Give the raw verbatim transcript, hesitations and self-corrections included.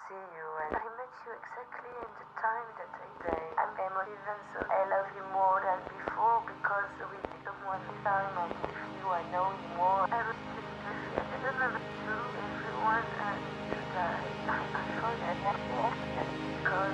see you, and I met you exactly in the time that I say I'm emotive, so I love you more than before because with someone this time I give you, I know you more